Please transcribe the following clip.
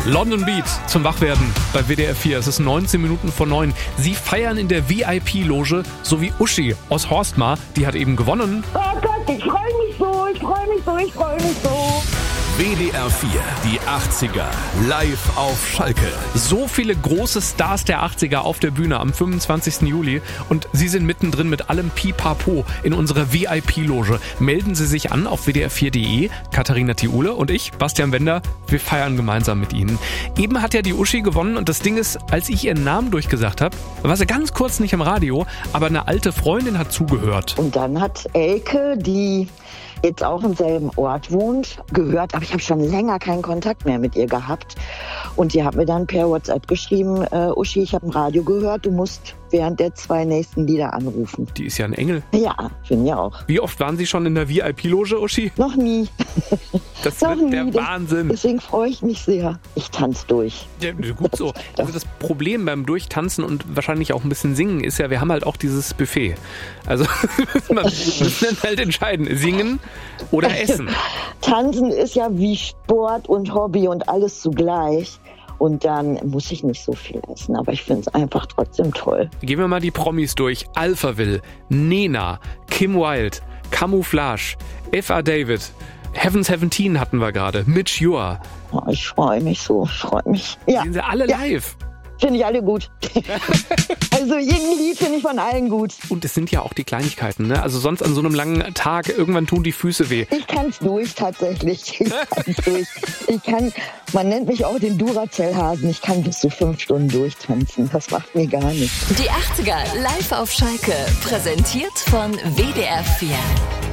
London Beat zum Wachwerden bei WDR 4. Es ist 19 Minuten vor 9. Sie feiern in der VIP-Loge, so wie Uschi aus Horstmar. Die hat eben gewonnen. Oh Gott, ich freue mich so, ich freue mich so, ich freue mich so. WDR 4, die 80er, live auf Schalke. So viele große Stars der 80er auf der Bühne am 25. Juli. Und Sie sind mittendrin mit allem Pipapo in unserer VIP-Loge. Melden Sie sich an auf wdr4.de. Katharina Thiule und ich, Bastian Wender, wir feiern gemeinsam mit Ihnen. Eben hat ja die Uschi gewonnen und das Ding ist, als ich ihren Namen durchgesagt habe, war sie ganz kurz nicht im Radio, aber eine alte Freundin hat zugehört. Und dann hat Elke, die jetzt auch im selben Ort wohnt, gehört, aber ich habe schon länger keinen Kontakt mehr mit ihr gehabt. Und die hat mir dann per WhatsApp geschrieben, Uschi, ich habe im Radio gehört, du musst während der 2 nächsten Lieder anrufen. Die ist ja ein Engel. Ja, finde ich auch. Wie oft waren Sie schon in der VIP-Loge, Uschi? Noch nie. Das Noch wird nie. der Wahnsinn. Deswegen freue ich mich sehr. Ich tanze durch. Ja, gut so. Also das Problem beim Durchtanzen und wahrscheinlich auch ein bisschen singen ist ja, wir haben halt auch dieses Buffet. Also man muss dann halt entscheiden, singen oder essen. Tanzen ist ja wie Sport und Hobby und alles zugleich. Und dann muss ich nicht so viel essen, aber ich finde es einfach trotzdem toll. Gehen wir mal die Promis durch. Alphaville, Nena, Kim Wilde, Camouflage, F.A. David, Heaven 17 hatten wir gerade, Mitch Ure. Oh, ich freue mich so, ich freue mich. Ja. Sehen Sie alle live? Finde ich alle gut. Also irgendein Lied finde ich von allen gut. Und es sind ja auch die Kleinigkeiten, ne? Also sonst an so einem langen Tag, irgendwann tun die Füße weh. Ich kann's durch, tatsächlich. Man nennt mich auch den Duracell-Hasen. Ich kann bis zu 5 Stunden durchtanzen. Das macht mir gar nichts. Die 80er live auf Schalke. Präsentiert von WDR 4.